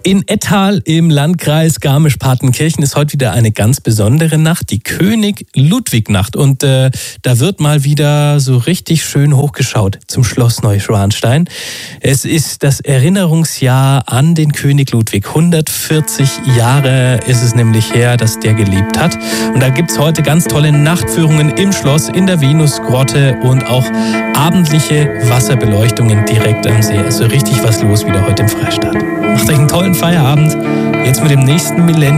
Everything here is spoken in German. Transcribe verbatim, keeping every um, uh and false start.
In Ettal im Landkreis Garmisch-Partenkirchen ist heute wieder eine ganz besondere Nacht, die König-Ludwig-Nacht. Und äh, da wird mal wieder so richtig schön hochgeschaut zum Schloss Neuschwanstein. Es ist das Erinnerungsjahr an den König Ludwig. hundertvierzig Jahre ist es nämlich her, dass der gelebt hat. Und da gibt's heute ganz tolle Nachtführungen im Schloss, in der Venusgrotte und auch abendliche Wasserbeleuchtungen direkt am See. Also richtig was los wieder heute im Freistaat. Macht euch einen tollen Feierabend. Jetzt mit dem nächsten Millennium.